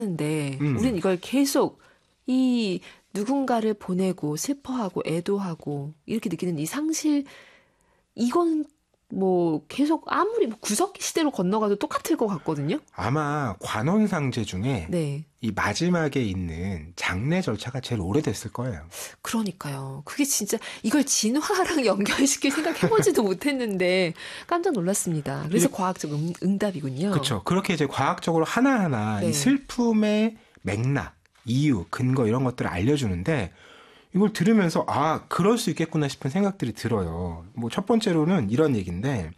하는데 우리는 이걸 계속 이 누군가를 보내고 슬퍼하고 애도하고 이렇게 느끼는 이 상실, 이건 뭐 계속 아무리 뭐 구석기 시대로 건너가도 똑같을 것 같거든요. 아마 관원상제 중에 네. 이 마지막에 있는 장례 절차가 제일 오래됐을 거예요. 그러니까요. 그게 진짜 이걸 진화랑 연결시킬 생각해보지도 못했는데 깜짝 놀랐습니다. 그래서 과학적 응답이군요. 그렇죠. 그렇게 이제 과학적으로 하나하나 네. 이 슬픔의 맥락, 이유, 근거 이런 것들을 알려주는데 이걸 들으면서 아, 그럴 수 있겠구나 싶은 생각들이 들어요. 뭐 첫 번째로는 이런 얘기인데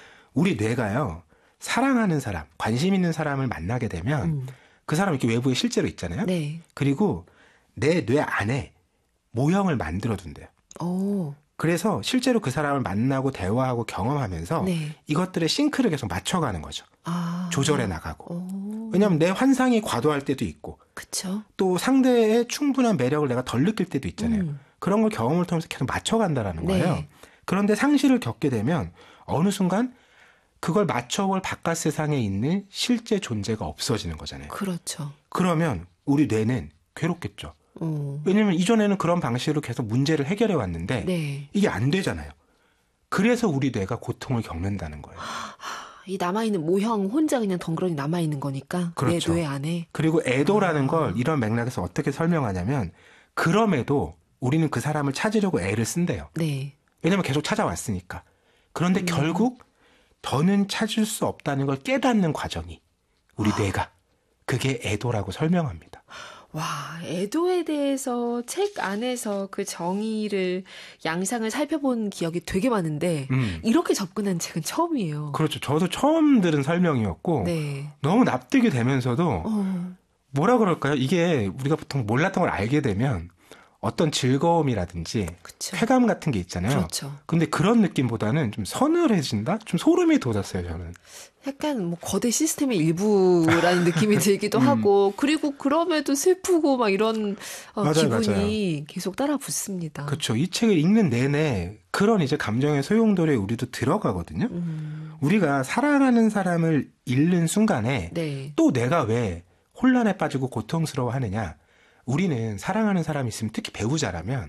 우리 뇌가요. 사랑하는 사람, 관심 있는 사람을 만나게 되면 그 사람 이렇게 외부에 실제로 있잖아요. 네. 그리고 내 뇌 안에 모형을 만들어 둔대요. 오. 그래서 실제로 그 사람을 만나고 대화하고 경험하면서 네. 이것들의 싱크를 계속 맞춰가는 거죠. 아. 조절해 나가고. 오. 왜냐하면 내 환상이 과도할 때도 있고 그쵸. 또 상대의 충분한 매력을 내가 덜 느낄 때도 있잖아요. 그런 걸 경험을 통해서 계속 맞춰간다라는 거예요. 네. 그런데 상실을 겪게 되면 어느 순간 그걸 맞춰볼 바깥 세상에 있는 실제 존재가 없어지는 거잖아요. 그렇죠. 그러면 우리 뇌는 괴롭겠죠. 왜냐면 이전에는 그런 방식으로 계속 문제를 해결해 왔는데 네. 이게 안 되잖아요. 그래서 우리 뇌가 고통을 겪는다는 거예요. 이 남아있는 모형 혼자 그냥 덩그러니 남아있는 거니까. 그렇죠. 내 뇌 안에. 그리고 애도라는 걸 이런 맥락에서 어떻게 설명하냐면 그럼에도 우리는 그 사람을 찾으려고 애를 쓴대요. 네. 왜냐면 계속 찾아왔으니까. 그런데 결국 더는 찾을 수 없다는 걸 깨닫는 과정이 우리 뇌가 그게 애도라고 설명합니다. 와, 애도에 대해서 책 안에서 그 정의를, 양상을 살펴본 기억이 되게 많은데 이렇게 접근한 책은 처음이에요. 그렇죠. 저도 처음 들은 설명이었고 네. 너무 납득이 되면서도 뭐라 그럴까요? 이게 우리가 보통 몰랐던 걸 알게 되면 어떤 즐거움이라든지 그쵸. 쾌감 같은 게 있잖아요. 그렇죠. 근데 그런 느낌보다는 좀 서늘해진다? 좀 소름이 돋았어요, 저는. 약간 뭐 거대 시스템의 일부라는 느낌이 들기도 하고, 그리고 그럼에도 슬프고 막 이런 맞아요, 기분이 계속 따라 붙습니다. 그렇죠. 이 책을 읽는 내내 그런 이제 감정의 소용돌이에 우리도 들어가거든요. 우리가 사랑하는 사람을 잃는 순간에 네. 또 내가 왜 혼란에 빠지고 고통스러워하느냐. 우리는 사랑하는 사람이 있으면 특히 배우자라면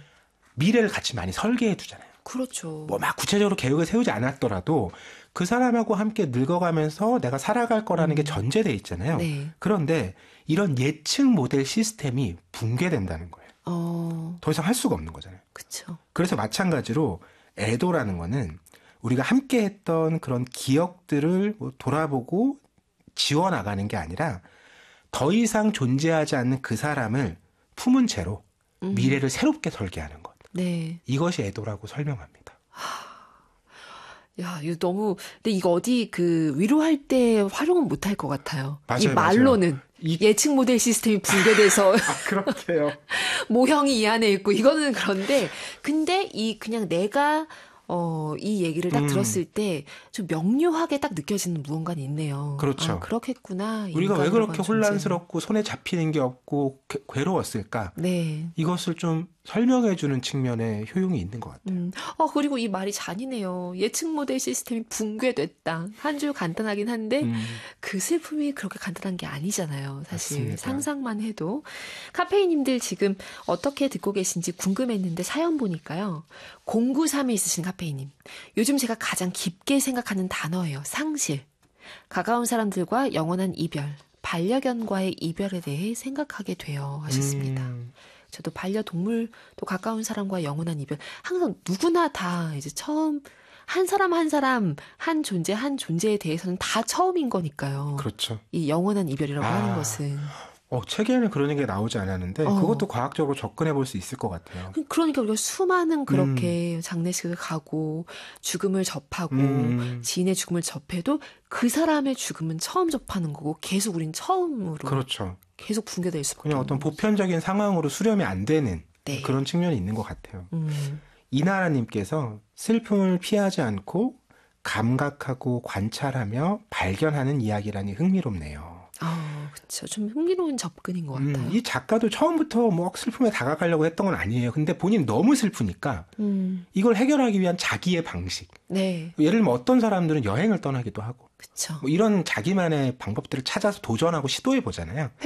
미래를 같이 많이 설계해 두잖아요. 그렇죠. 뭐 막 구체적으로 계획을 세우지 않았더라도 그 사람하고 함께 늙어가면서 내가 살아갈 거라는 게 전제돼 있잖아요. 네. 그런데 이런 예측 모델 시스템이 붕괴된다는 거예요. 더 이상 할 수가 없는 거잖아요. 그렇죠. 그래서 마찬가지로 애도라는 거는 우리가 함께 했던 그런 기억들을 돌아보고 지워나가는 게 아니라 더 이상 존재하지 않는 그 사람을 품은 채로 미래를 새롭게 설계하는 것. 네. 이것이 애도라고 설명합니다. 야, 이거 너무, 근데 이거 어디 그 위로할 때 활용은 못할 것 같아요. 맞아요, 이 말로는. 맞아요. 예측 모델 시스템이 붕괴돼서. 그렇게요. 모형이 이 안에 있고, 이거는 그런데, 근데 그냥 내가, 이 얘기를 딱 들었을 때 좀 명료하게 딱 느껴지는 무언가는 있네요. 그렇죠. 아, 그렇겠구나. 우리가 왜 그렇게 인간이라고 하는 혼란스럽고 손에 잡히는 게 없고 괴로웠을까? 네. 이것을 좀 설명해주는 측면에 효용이 있는 것 같아요. 그리고 이 말이 잔인해요. 예측 모델 시스템이 붕괴됐다. 한 줄 간단하긴 한데 그 슬픔이 그렇게 간단한 게 아니잖아요. 사실 맞습니다. 상상만 해도. 카페인님들 지금 어떻게 듣고 계신지 궁금했는데 사연 보니까요. 093에 있으신 카페인님. 요즘 제가 가장 깊게 생각하는 단어예요. 상실. 가까운 사람들과 영원한 이별, 반려견과의 이별에 대해 생각하게 돼요. 하셨습니다. 저도 반려동물, 또 가까운 사람과 영원한 이별. 항상 누구나 다 이제 처음, 한 사람 한 사람, 한 존재에 대해서는 다 처음인 거니까요. 그렇죠. 이 영원한 이별이라고 하는 것은. 책에는 그런 얘기가 나오지 않았는데 그것도 과학적으로 접근해 볼 수 있을 것 같아요. 그러니까 우리가 수많은 그렇게 장례식을 가고 죽음을 접하고 지인의 죽음을 접해도 그 사람의 죽음은 처음 접하는 거고 계속 우린 처음으로 그렇죠. 계속 붕괴될 수밖에 그냥 없는 어떤 거죠. 보편적인 상황으로 수렴이 안 되는 네. 그런 측면이 있는 것 같아요. 이나라님께서 슬픔을 피하지 않고 감각하고 관찰하며 발견하는 이야기라니 흥미롭네요. 그렇죠. 좀 흥미로운 접근인 것 같아요. 이 작가도 처음부터 뭐 슬픔에 다가가려고 했던 건 아니에요. 근데 본인 너무 슬프니까 이걸 해결하기 위한 자기의 방식. 네, 예를 들면 어떤 사람들은 여행을 떠나기도 하고 그렇죠. 뭐 이런 자기만의 방법들을 찾아서 도전하고 시도해 보잖아요.